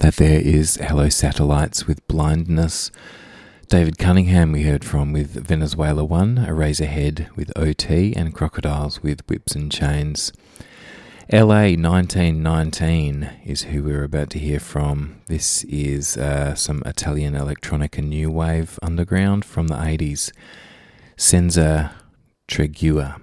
That there is Hello Satellites with Blindness. David Cunningham we heard from with Venezuela One, Eraserhead with OT, and Crocodiles with Whips and Chains. LA 1919 is who we're about to hear from. This is some Italian electronic and new wave underground from the 80s. Senza Tregua.